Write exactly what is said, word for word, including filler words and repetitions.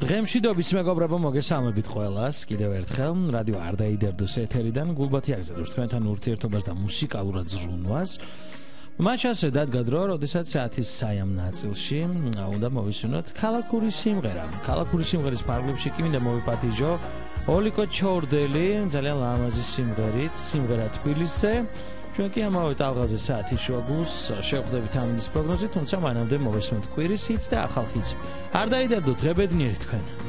დღემშვიდობის მეგობრებო, მოგესალმებით ყველას. კიდევ ერთხელ რადიო არ დაიდერდოს ეთერიდან გულბათი აგზავნებს თქვენთან ურთიერთობას და მუსიკალურად ზრუნვას. მას ასე დადგა დრო, როდესაც საათის საამ ნაწილში უნდა მოვისმინოთ ქალაქური სიმღერა. ქალაქური სიმღერის ფარგლებში კი მინდა მოვიპატიჟო ოლიკო ჩორდელი ძალიან ლამაზი სიმღერით, სიმღერა თბილისზე. ჩვენ კი ამავე ტალღაზე საათის შუა გულს შევხვდებით ამ ის პროგნოზით, თუმცა მანამდე მოვისმენთ კვირის ჰიტს და ახალ ჰიტს. არ დაიდერდოთ, ღებედნიერი თქვენ.